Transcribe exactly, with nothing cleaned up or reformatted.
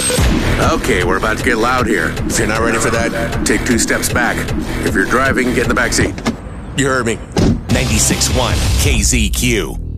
Okay, we're about to get loud here. If you're not ready for that, take two steps back. If you're driving, get in the back seat. You heard me. ninety-six point one K Z Q.